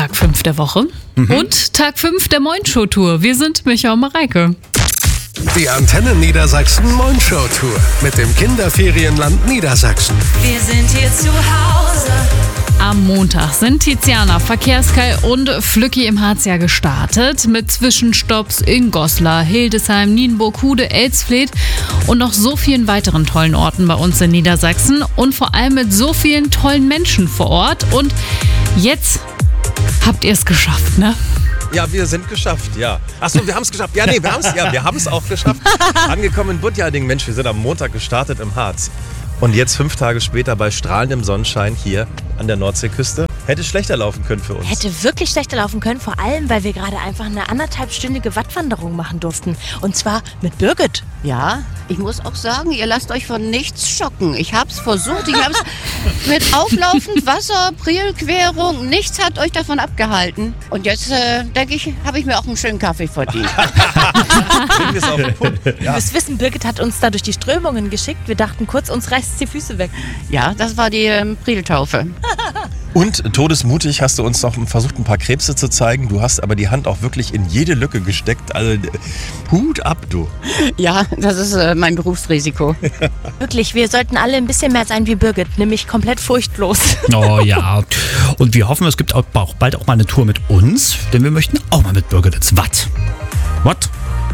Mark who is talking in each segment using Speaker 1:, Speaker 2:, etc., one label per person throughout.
Speaker 1: Tag 5 der Woche und Tag 5 der Moin-Show-Tour. Wir sind Micha und Mareike.
Speaker 2: Die Antenne Niedersachsen Moin-Show-Tour mit dem Kinderferienland Niedersachsen.
Speaker 3: Wir sind hier zu Hause.
Speaker 1: Am Montag sind Tiziana, Verkehrskai und Flücki im Harz ja gestartet mit Zwischenstopps in Goslar, Hildesheim, Nienburg, Hude, Elsfleth und noch so vielen weiteren tollen Orten bei uns in Niedersachsen und vor allem mit so vielen tollen Menschen vor Ort. Und jetzt habt ihr es geschafft, ne?
Speaker 4: Ja, wir sind geschafft, ja. Achso, wir haben es geschafft. Ja, nee, wir haben es auch geschafft. Angekommen in Budjading. Mensch, wir sind am Montag gestartet im Harz. Und jetzt 5 Tage später bei strahlendem Sonnenschein hier an der Nordseeküste. Hätte schlechter laufen können für uns.
Speaker 3: Hätte wirklich schlechter laufen können, vor allem, weil wir gerade einfach eine 1,5-stündige Wattwanderung machen durften. Und zwar mit Birgit.
Speaker 5: Ja, ich muss auch sagen, ihr lasst euch von nichts schocken. Ich hab's versucht, ich hab's mit auflaufend Wasser, Prielquerung, nichts hat euch davon abgehalten. Und jetzt, denke ich, habe ich mir auch einen schönen Kaffee verdient.
Speaker 4: Bringen wir es auf den Punkt.
Speaker 3: Ihr
Speaker 4: Ja.
Speaker 3: müsst wissen, Birgit hat uns da durch die Strömungen geschickt. Wir dachten kurz, uns reißt die Füße weg.
Speaker 5: Ja, das war die Prieltaufe.
Speaker 4: Und todesmutig hast du uns noch versucht, ein paar Krebse zu zeigen. Du hast aber die Hand auch wirklich in jede Lücke gesteckt. Also Hut ab, du.
Speaker 5: Ja, das ist mein Berufsrisiko.
Speaker 3: Wirklich, wir sollten alle ein bisschen mehr sein wie Birgit, nämlich komplett furchtlos.
Speaker 6: Oh ja, und wir hoffen, es gibt auch bald auch mal eine Tour mit uns, denn wir möchten auch mal mit Birgit ins Watt. Watt?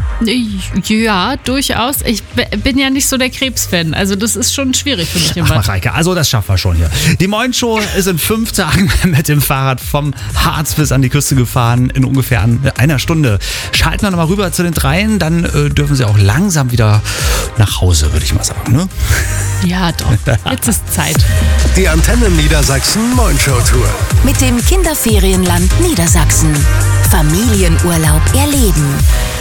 Speaker 1: Ja, durchaus. Ich bin ja nicht so der Krebsfan. Also das ist schon schwierig für mich im
Speaker 6: Ach,
Speaker 1: Watt.
Speaker 6: Mareike, also das schaffen wir schon hier. Die Moin-Show ist in 5 Tagen mit dem Fahrrad vom Harz bis an die Küste gefahren, in ungefähr einer Stunde. Schalten wir nochmal rüber zu den Dreien, dann dürfen sie auch langsam wieder nach Hause, würde ich mal sagen. Ne?
Speaker 1: Ja, doch. Jetzt ist Zeit.
Speaker 2: Die Antenne Niedersachsen Moin-Show-Tour.
Speaker 7: Mit dem Kinderferienland Niedersachsen. Familienurlaub erleben.